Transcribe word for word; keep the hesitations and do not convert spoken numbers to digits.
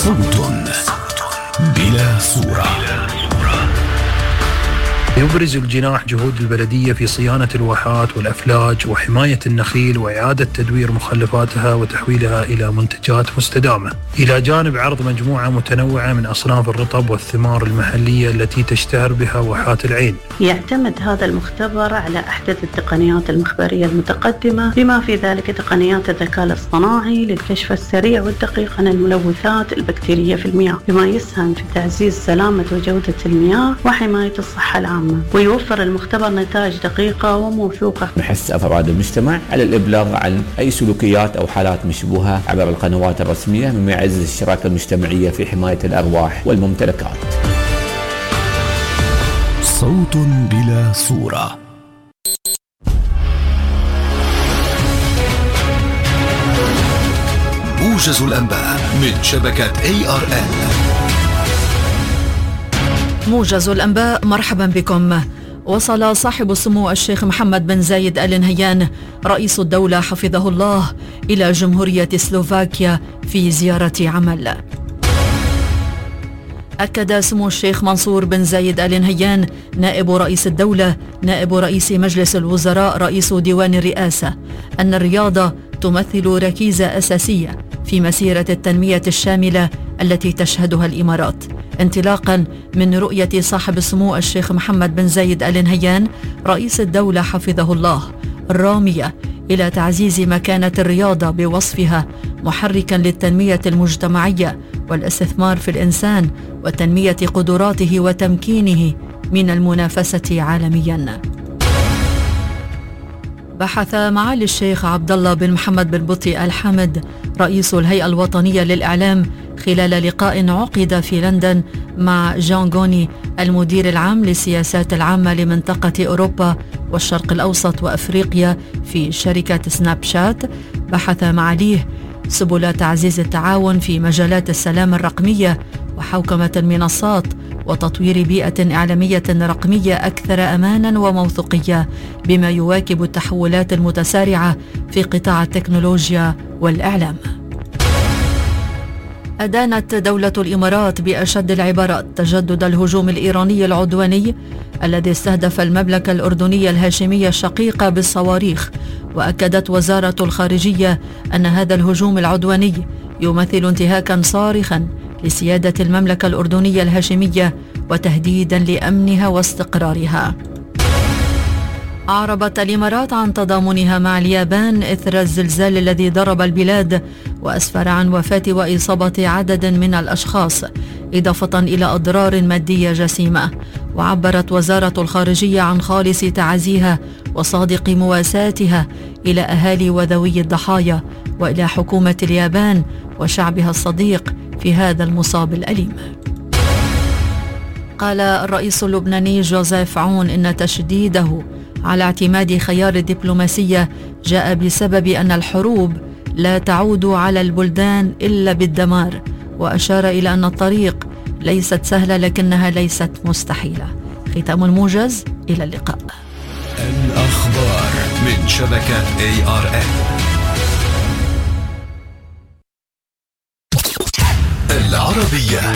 صوت بلا صورة. يبرز الجناح جهود البلدية في صيانة الواحات والأفلاج وحماية النخيل وإعادة تدوير مخلفاتها وتحويلها إلى منتجات مستدامة، إلى جانب عرض مجموعة متنوعة من أصناف الرطب والثمار المحلية التي تشتهر بها واحات العين. يعتمد هذا المختبر على أحدث التقنيات المخبرية المتقدمة، بما في ذلك تقنيات الذكاء الاصطناعي للكشف السريع والدقيق عن الملوثات البكتيرية في المياه، بما يسهم في تعزيز سلامة وجودة المياه وحماية الصحة العامة. ويوفر المختبر نتائج دقيقة وموثوقة. نحث أفراد المجتمع على الإبلاغ عن أي سلوكيات أو حالات مشبوهة عبر القنوات الرسمية، مما يعزز الشراكة المجتمعية في حماية الأرواح والممتلكات. صوت بلا صورة. موجز الأنباء من شبكة إيه آر إل. موجز الأنباء، مرحبا بكم. وصل صاحب السمو الشيخ محمد بن زايد آل نهيان رئيس الدولة حفظه الله إلى جمهورية سلوفاكيا في زيارة عمل. أكد سمو الشيخ منصور بن زايد آل نهيان نائب رئيس الدولة نائب رئيس مجلس الوزراء رئيس ديوان الرئاسة أن الرياضة تمثل ركيزة أساسية في مسيرة التنمية الشاملة التي تشهدها الإمارات، انطلاقا من رؤية صاحب السمو الشيخ محمد بن زايد آل نهيان رئيس الدولة حفظه الله الرامية إلى تعزيز مكانة الرياضة بوصفها محركا للتنمية المجتمعية والاستثمار في الإنسان وتنمية قدراته وتمكينه من المنافسة عالميا. بحث معالي الشيخ عبد الله بن محمد بن بطي آل حامد رئيس الهيئة الوطنية للإعلام خلال لقاء عقد في لندن مع جان غوني المدير العام للسياسات العامة لمنطقة أوروبا والشرق الأوسط وأفريقيا في شركة سناب شات. بحث معاليه سبل تعزيز التعاون في مجالات السلام الرقمية وحوكمة المنصات وتطوير بيئة إعلامية رقمية أكثر أمانا وموثوقية، بما يواكب التحولات المتسارعة في قطاع التكنولوجيا والإعلام. أدانت دولة الإمارات بأشد العبارات تجدد الهجوم الإيراني العدواني الذي استهدف المملكة الأردنية الهاشمية الشقيقة بالصواريخ، وأكدت وزارة الخارجية أن هذا الهجوم العدواني يمثل انتهاكا صارخا لسيادة المملكة الأردنية الهاشمية وتهديدا لأمنها واستقرارها. أعربت الإمارات عن تضامنها مع اليابان إثر الزلزال الذي ضرب البلاد وأسفر عن وفاة وإصابة عدد من الأشخاص، إضافة إلى أضرار مادية جسيمة. وعبرت وزارة الخارجية عن خالص تعازيها وصادق مواساتها إلى أهالي وذوي الضحايا وإلى حكومة اليابان وشعبها الصديق في هذا المصاب الأليم. قال الرئيس اللبناني جوزيف عون إن تشديده على اعتماد خيار الدبلوماسية جاء بسبب أن الحروب لا تعود على البلدان إلا بالدمار، وأشار إلى أن الطريق ليست سهلة لكنها ليست مستحيلة. ختام الموجز، إلى اللقاء. الأخبار من شبكة إيه آر إل. العربية